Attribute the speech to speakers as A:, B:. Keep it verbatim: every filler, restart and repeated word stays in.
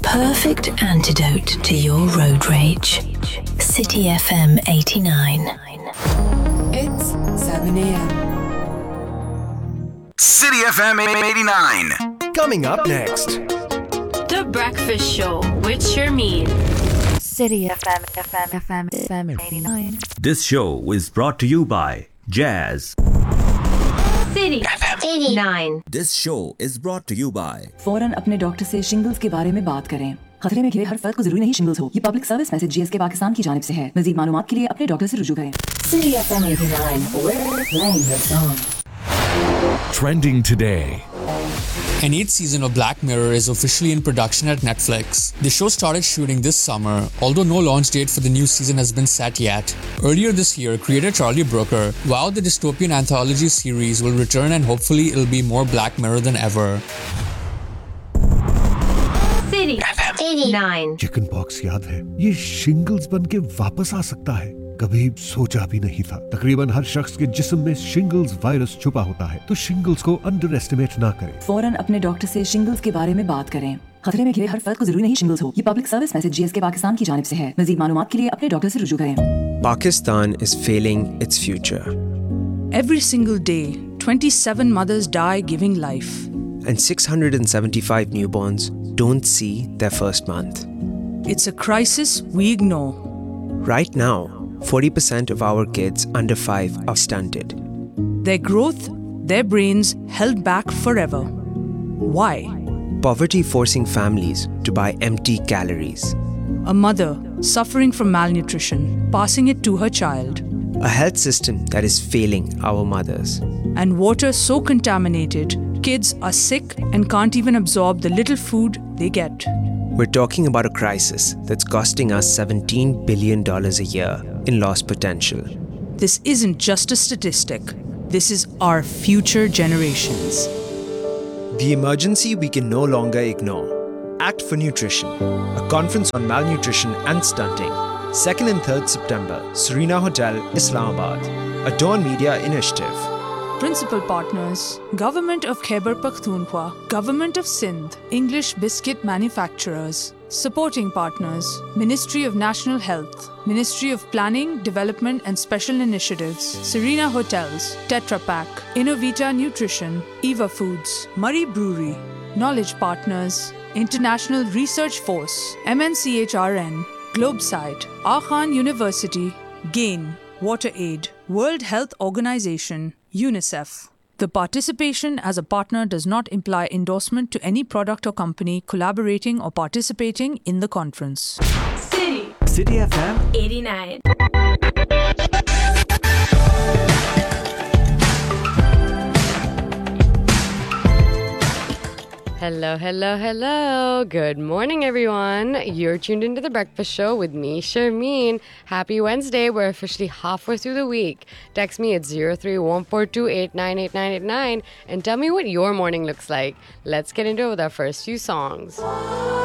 A: perfect antidote to your road rage. City F M eighty-nine.
B: It's seven a.m.
C: City F M eighty-nine.
D: Coming up next.
E: The Breakfast Show with Sharmeen.
F: City F M, F M, F M, F M eighty-nine.
G: This show is brought to you by Jazz.
E: City F M eighty-nine.
G: This show is brought to you by
H: फौरन अपने doctor से shingles के बारे में बात करें। खतरे में घिरे हर फर्द को जरूरी नहीं शिंगल्स हो। ये public service message GSK Pakistan की जानिब से है। मज़ीद मालूमात के लिए अपने डॉक्टर से रुजू करें।
A: City F M eighty-nine. We're playing your song.
D: Trending today.
I: An eighth season of Black Mirror is officially in production at Netflix. The show started shooting this summer, although no launch date for the new season has been set yet. Earlier this year, creator Charlie Brooker vowed the dystopian anthology series will return and hopefully it'll be more Black Mirror than ever.
E: City F M eighty-nine.
J: Chicken pox याद है? ये shingles बन के वापस आ सकता है। कभी सोचा भी नहीं था। तकरीबन हर शख्स के जिस्म में शिंगल्स वायरस छुपा होता है, तो शिंगल्स को अंडर एस्टिमेट ना करें।
H: फौरन अपने डॉक्टर से शिंगल्स के बारे में बात करें। खतरे में घिरे हर फर्द को जरूरी नहीं शिंगल्स हो। ये public service message GSK Pakistan की जानिब से है। मज़ीद मालूमात के लिए अपने डॉक्टर से रुजू करें।
K: Pakistan is failing its future.
L: Every single day, twenty-seven mothers die giving life.
K: And six hundred seventy-five newborns don't see their first month.
L: It's a crisis we ignore.
K: Right now, forty percent of our kids under five are stunted.
L: Their growth, their brains held back forever. Why?
K: Poverty forcing families to buy empty calories.
L: A mother suffering from malnutrition, passing it to her child.
K: A health system that is failing our mothers.
L: And water so contaminated, kids are sick and can't even absorb the little food they get.
K: We're talking about a crisis that's costing us seventeen billion dollars a year in lost potential.
L: This isn't just a statistic. This is our future generations.
K: The emergency we can no longer ignore. Act for Nutrition, a conference on malnutrition and stunting. second and third September, Serena Hotel, Islamabad. A Dawn Media initiative.
L: Principal partners, Government of Khyber Pakhtunkhwa, Government of Sindh, English Biscuit Manufacturers. Supporting partners, Ministry of National Health, Ministry of Planning, Development and Special Initiatives, Serena Hotels, Tetra Pak, Innovita Nutrition, Eva Foods, Murray Brewery. Knowledge partners, International Research Force, M N C H R N, Globesite, Akhan University, GAIN, WaterAid, World Health Organization, UNICEF. The participation as a partner does not imply endorsement to any product or company collaborating or participating in the conference.
E: City
D: City F M
E: eighty-nine.
M: Hello, hello, hello. Good morning, everyone. You're tuned into The Breakfast Show with me, Sharmeen. Happy Wednesday. We're officially halfway through the week. Text me at zero three one four two eight nine eight nine eight nine and tell me what your morning looks like. Let's get into it with our first few songs.